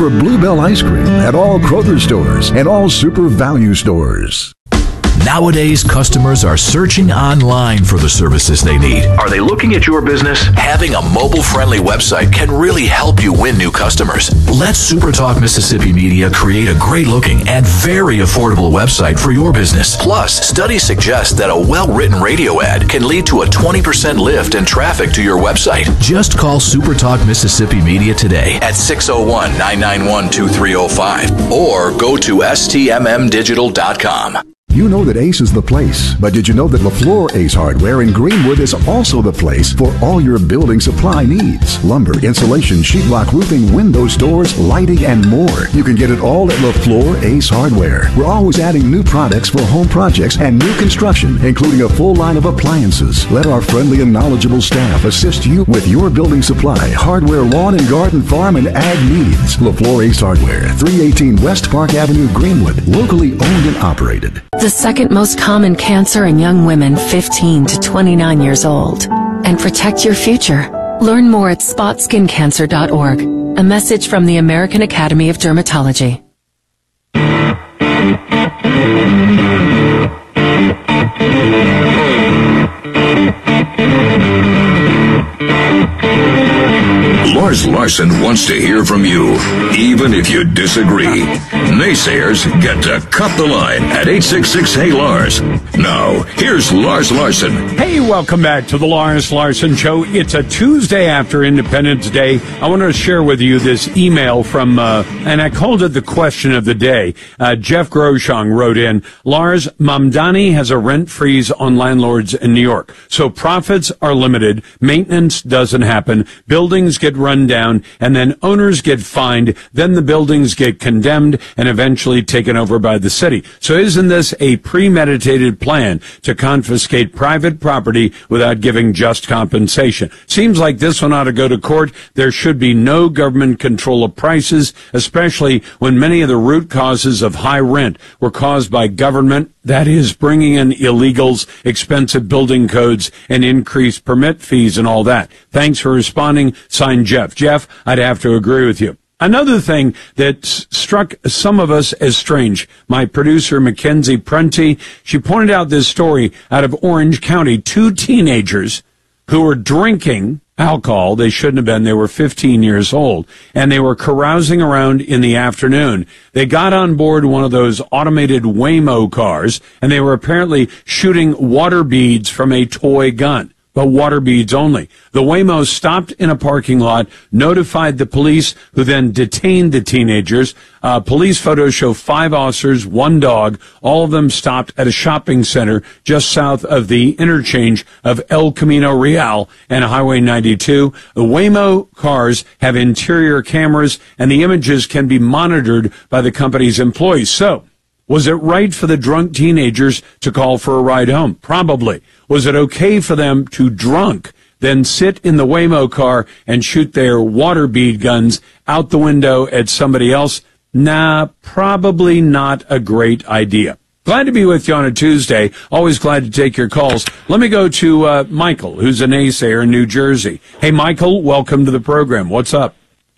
for Bluebell ice cream at all Kroger stores and all Super Value stores. Nowadays, customers are searching online for the services they need. Are they looking at your business? Having a mobile-friendly website can really help you win new customers. Let SuperTalk Mississippi Media create a great-looking and very affordable website for your business. Plus, studies suggest that a well-written radio ad can lead to a 20% lift in traffic to your website. Just call SuperTalk Mississippi Media today at 601-991-2305 or go to stmmdigital.com. You know that Ace is the place, but did you know that LaFleur Ace Hardware in Greenwood is also the place for all your building supply needs? Lumber, insulation, sheetrock, roofing, windows, doors, lighting, and more. You can get it all at LaFleur Ace Hardware. We're always adding new products for home projects and new construction, including a full line of appliances. Let our friendly and knowledgeable staff assist you with your building supply, hardware, lawn and garden, farm, and ag needs. LaFleur Ace Hardware, 318 West Park Avenue, Greenwood. Locally owned and operated. The second most common cancer in young women 15 to 29 years old. And protect your future. Learn more at spotskincancer.org. A message from the American Academy of Dermatology. Lars Larson wants to hear from you, even if you disagree. Naysayers get to cut the line at 866-HEY-LARS. Now, here's Lars Larson. Hey, welcome back to the Lars Larson Show. It's a Tuesday after Independence Day. I want to share with you this email from, and I called it the question of the day. Jeff Groshong wrote in, Lars, Mamdani has a rent freeze on landlords in New York. So profits are limited, maintenance doesn't happen, buildings get run down, and then owners get fined, then the buildings get condemned and eventually taken over by the city. So isn't this a premeditated plan to confiscate private property without giving just compensation? Seems like this one ought to go to court. There should be no government control of prices, especially when many of the root causes of high rent were caused by government. That is, bringing in illegals, expensive building codes, and increased permit fees and all that. Thanks for responding. Signed, Jeff. Jeff, I'd have to agree with you. Another thing that struck some of us as strange, my producer, Mackenzie Prunty, she pointed out this story out of Orange County. 2 teenagers who were drinking alcohol. They shouldn't have been. They were 15 years old, and they were carousing around in the afternoon. They got on board one of those automated Waymo cars, and they were apparently shooting water beads from a toy gun. But water beads only. The Waymo stopped in a parking lot, notified the police, who then detained the teenagers. Police photos show 5 officers, 1 dog. All of them stopped at a shopping center just south of the interchange of El Camino Real and Highway 92. The Waymo cars have interior cameras, and the images can be monitored by the company's employees. So, was it right for the drunk teenagers to call for a ride home? Probably. Was it okay for them to drunk, then sit in the Waymo car and shoot their water bead guns out the window at somebody else? Nah, probably not a great idea. Glad to be with you on a Tuesday. Always glad to take your calls. Let me go to Michael, who's a naysayer in New Jersey. Hey, Michael, welcome to the program. What's up?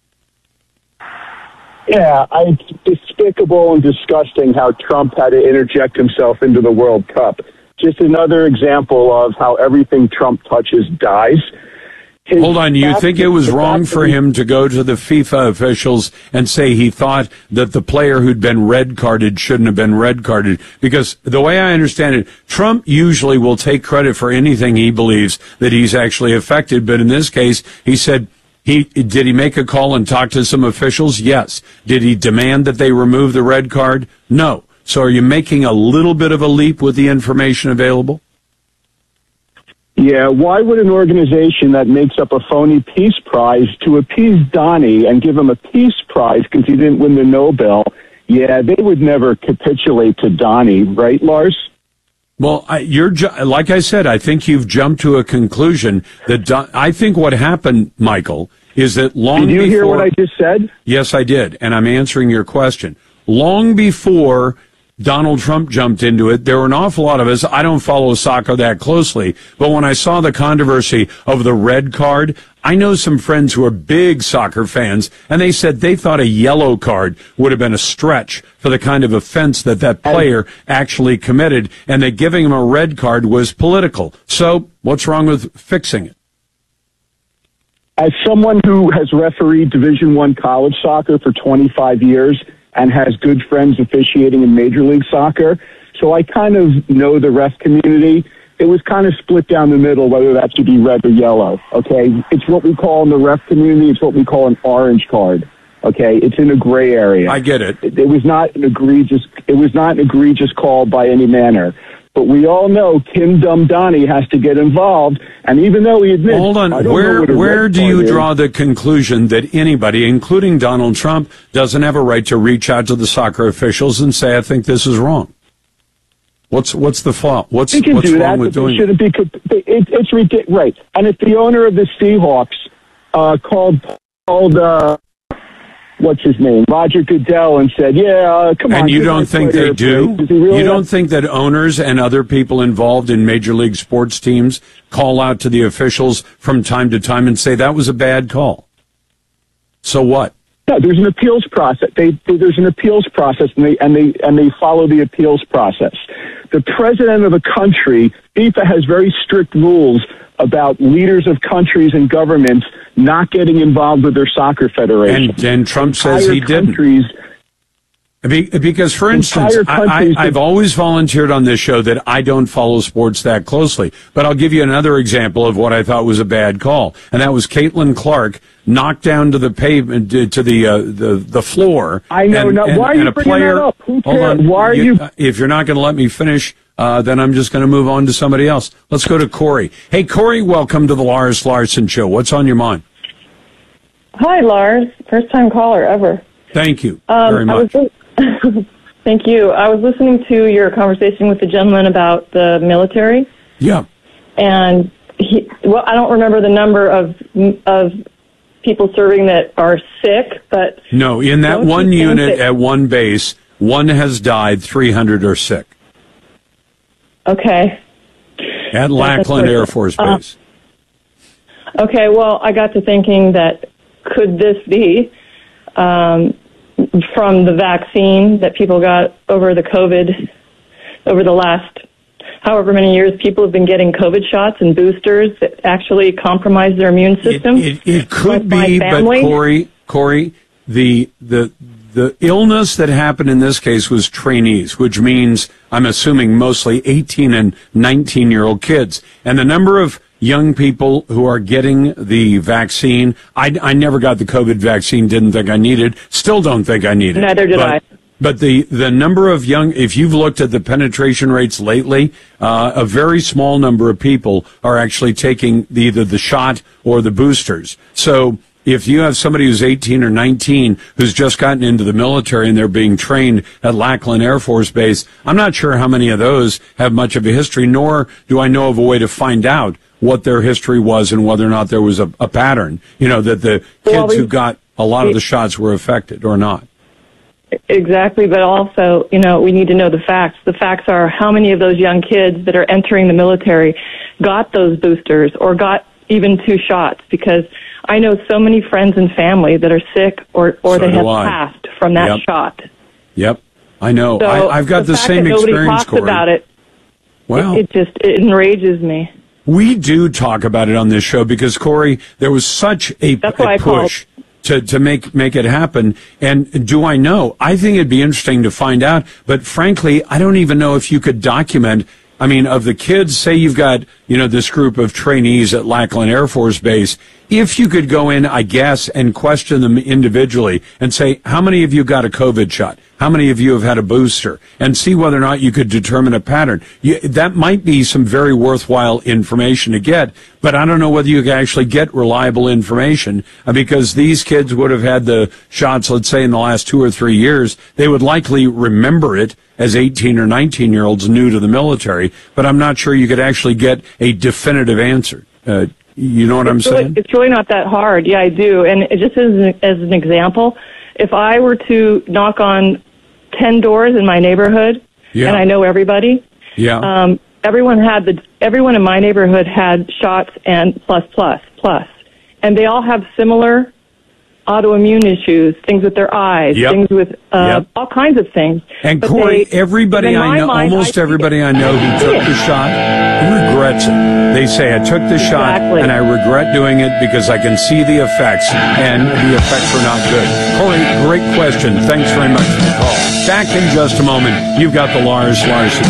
Yeah, it's despicable and disgusting how Trump had to interject himself into the World Cup. Just another example of how everything Trump touches dies. Hold on, you think it was wrong for him to go to the FIFA officials and say he thought that the player who'd been red carded shouldn't have been red carded? Because the way I understand it, Trump usually will take credit for anything he believes that he's actually affected. But in this case, he said, did he make a call and talk to some officials? Yes. Did he demand that they remove the red card? No. So are you making a little bit of a leap with the information available? Yeah, why would an organization that makes up a phony peace prize to appease Donnie and give him a peace prize because he didn't win the Nobel, yeah, they would never capitulate to Donnie, right, Lars? Well, like I said, I think you've jumped to a conclusion that I think what happened, Michael, is that long before... Did you hear what I just said? Yes, I did, and I'm answering your question. Long before Donald Trump jumped into it. There were an awful lot of us. I don't follow soccer that closely, but when I saw the controversy of the red card, I know some friends who are big soccer fans, and they said they thought a yellow card would have been a stretch for the kind of offense that player actually committed, and that giving him a red card was political. So what's wrong with fixing it? As someone who has refereed Division I college soccer for 25 years and has good friends officiating in Major League Soccer, so I kind of know the ref community. It was kind of split down the middle whether that should be red or yellow, okay? It's what we call in the ref community, it's what we call an orange card, okay? It's in a gray area. I get it. It was not an egregious call by any manner. But we all know Tim Dumdani has to get involved, and even though he admits... Hold on, where do you draw the conclusion that anybody, including Donald Trump, doesn't have a right to reach out to the soccer officials and say, I think this is wrong? What's the flaw? What's wrong with doing it? It's ridiculous, right? And if the owner of the Seahawks called what's his name, Roger Goodell, and said, come on. And you don't think they do? You don't think that owners and other people involved in Major League sports teams call out to the officials from time to time and say that was a bad call? So what? No, there's an appeals process. There's an appeals process, and they follow the appeals process. The president of a country, FIFA has very strict rules about leaders of countries and governments not getting involved with their soccer federation. And Trump says he didn't. Because, for instance, I've always volunteered on this show that I don't follow sports that closely. But I'll give you another example of what I thought was a bad call. And that was Caitlin Clark knocked down to the pavement, to the floor. I know. Why are you bringing that up? Who cares? Why are you? If you're not going to let me finish, then I'm just going to move on to somebody else. Let's go to Corey. Hey, Corey, welcome to the Lars Larson Show. What's on your mind? Hi, Lars. First-time caller ever. Thank you very much. Thank you. I was listening to your conversation with the gentleman about the military. Yeah. And I don't remember the number of people serving that are sick, but... No, in that one unit at one base, one has died, 300 are sick. Okay. At Lackland Air Force Base. Okay, well, I got to thinking that could this be from the vaccine that people got over the COVID, over the last however many years people have been getting COVID shots and boosters that actually compromise their immune system? It could be, but Corey, the illness that happened in this case was trainees, which means I'm assuming mostly 18 and 19-year-old kids. And the number of young people who are getting the vaccine, I never got the COVID vaccine, didn't think I needed, still don't think I need it. Neither did I. But the number of young, if you've looked at the penetration rates lately, a very small number of people are actually taking either the shot or the boosters. So if you have somebody who's 18 or 19 who's just gotten into the military and they're being trained at Lackland Air Force Base, I'm not sure how many of those have much of a history, nor do I know of a way to find out what their history was and whether or not there was a pattern, that the kids who got a lot of the shots were affected or not. Exactly, but also, we need to know the facts. The facts are how many of those young kids that are entering the military got those boosters or got even 2 shots, because I know so many friends and family that are sick or they have passed from that shot. Yep, I know. So I've got the same experience, Corey. Nobody talks about it. Well, it enrages me. We do talk about it on this show because, Corey, there was such a push to make it happen. And do I know? I think it'd be interesting to find out. But frankly, I don't even know if you could document. I mean, of the kids, say you've got, this group of trainees at Lackland Air Force Base, if you could go in, I guess, and question them individually and say, how many of you got a COVID shot? How many of you have had a booster? And see whether or not you could determine a pattern. That might be some very worthwhile information to get, but I don't know whether you can actually get reliable information because these kids would have had the shots, let's say, in the last 2 or 3 years. They would likely remember it as 18 or 19-year-olds new to the military, but I'm not sure you could actually get a definitive answer. You know what I'm saying? It's really not that hard. Yeah, I do. And it just as an example, if I were to knock on 10 doors in my neighborhood and I know everybody. Yeah. Everyone in my neighborhood had shots and plus, and they all have similar autoimmune issues, things with their eyes, things with all kinds of things. And Corey, everybody I know, almost everybody I know who took the shot regrets it. They say, I took the shot and I regret doing it because I can see the effects, and the effects are not good. Corey, great question. Thanks very much for the call. Back in just a moment. You've got the Lars Larson